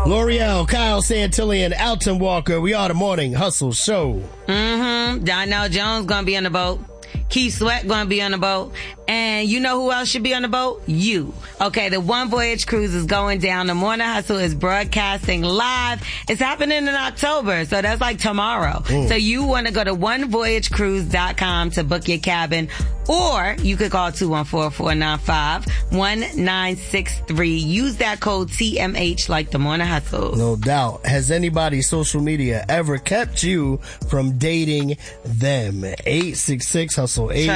L'Oreal, Kyle Santillan, Alton Walker. We are the Morning Hustle Show. Donnell Jones gonna be on the boat. Keith Sweat gonna be on the boat. And you know who else should be on the boat? You. Okay, the One Voyage Cruise is going down. The Morning Hustle is broadcasting live. It's happening in October, so that's like tomorrow. So you want to go to onevoyagecruise.com to book your cabin, or you could call 214-495-1963. Use that code TMH like the Morning Hustle. No doubt. Has anybody's social media ever kept you from dating them? 866-HUSTLE-8,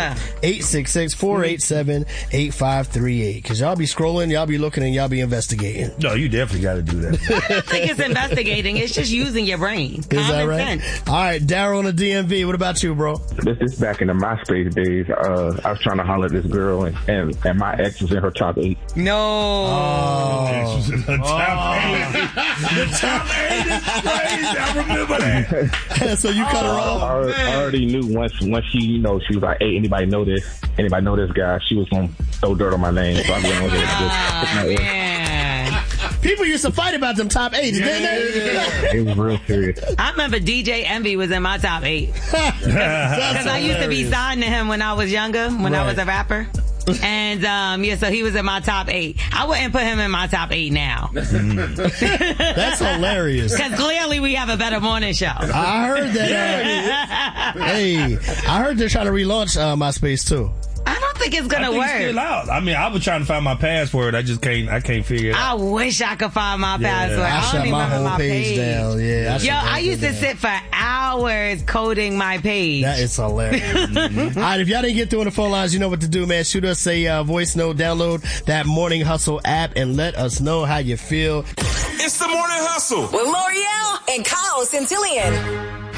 866-487-8538. Cause y'all be scrolling, y'all be looking, and y'all be investigating. No, you definitely got to do that. I don't think it's investigating. It's just using your brain. Is that right? Sense. All right, Daryl on the DMV. What about you, bro? This is back in the MySpace days. I was trying to holler at this girl, and my ex was in her top 8. No. Oh. Was in the top 8. The top 8 is crazy. I remember that. So you cut her off? I already knew once she, she was like, hey, anybody know this guy? She was going to throw dirt on my name. So I went over there and just took my ex. People used to fight about them top 8s, didn't they? It was real serious. I remember DJ Envy was in my top 8. Because I used to be signed to him when I was younger, when I was a rapper. And, so he was in my top 8. I wouldn't put him in my top 8 now. That's hilarious. Because clearly we have a better morning show. I heard that. I heard they're trying to relaunch MySpace too. I don't think it's gonna work. It's still out. I mean, I was trying to find my password. I can't figure it out. I wish I could find my password. I don't shut even my remember whole page down. Yeah. I used to sit for hours coding my page. That is hilarious. All right, if y'all didn't get through on the phone lines, you know what to do, man. Shoot us a voice note, download that Morning Hustle app, and let us know how you feel. It's the Morning Hustle with L'Oreal and Kyle Santillan.